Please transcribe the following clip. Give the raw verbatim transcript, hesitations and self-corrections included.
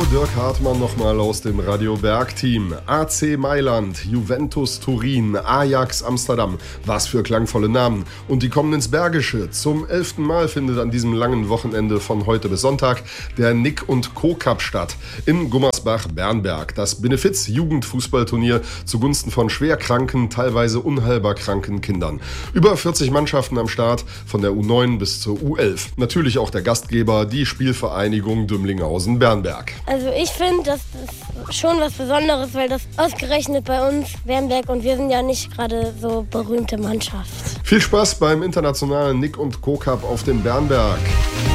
Dirk Hartmann nochmal aus dem Radio Berg-Team. A C Mailand, Juventus Turin, Ajax Amsterdam. Was für klangvolle Namen. Und die kommen ins Bergische. Zum elften Mal findet an diesem langen Wochenende von heute bis Sonntag der Nick und Co. Cup statt. In Gummersbach-Bernberg. Das Benefiz-Jugendfußballturnier zugunsten von schwerkranken, teilweise unheilbar kranken Kindern. Über vierzig Mannschaften am Start, von der U neun bis zur U elf. Natürlich auch der Gastgeber, die Spielvereinigung Dümlinghausen-Bernberg. Also ich finde, das ist schon was Besonderes, weil das ausgerechnet bei uns Bernberg und wir sind ja nicht gerade so berühmte Mannschaft. Viel Spaß beim internationalen Nick und Co. Cup auf dem Bernberg.